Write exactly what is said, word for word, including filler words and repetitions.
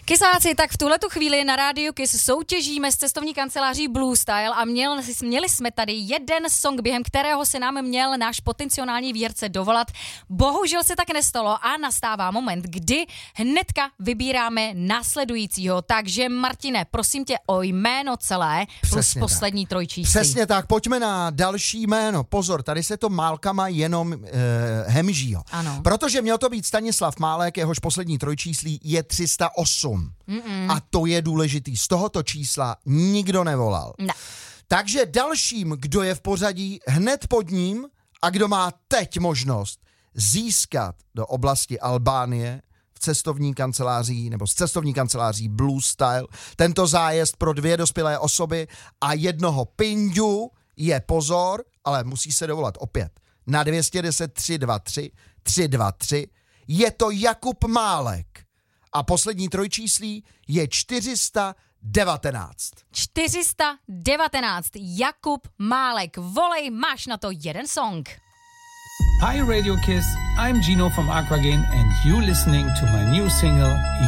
Kysáci, tak v tuhletu chvíli na rádiu Kiss soutěžíme s cestovní kanceláří Blue Style a měl, měli jsme tady jeden song, během kterého se nám měl náš potenciální výherce dovolat. Bohužel se tak nestalo a nastává moment, kdy hnedka vybíráme následujícího. Takže Martine, prosím tě o jméno celé plus Přesně poslední tak. trojčíslo. Přesně tak, pojďme na další jméno. Pozor, tady se to málkama jenom e, hemží. Ano. Protože měl to být Stanislav Málek, jehož poslední trojčíslí je tři sta osm. Mm-mm. A to je důležitý. Z tohoto čísla nikdo nevolal. Ne. Takže dalším, kdo je v pořadí hned pod ním a kdo má teď možnost získat do oblasti Albánie v cestovní kanceláří nebo z cestovní kanceláří Blue Style tento zájezd pro dvě dospělé osoby a jednoho pindu je pozor, ale musí se dovolat opět na dvě stě deset tři dva tři tři dva tři. Je to Jakub Málek a poslední trojčíslí je čtyři sta devatenáct. čtyři sta devatenáct. Jakub Málek. Volej, máš na to jeden song. Hi Radio Kiss, I'm Gino from Aquagen and you listening to my new single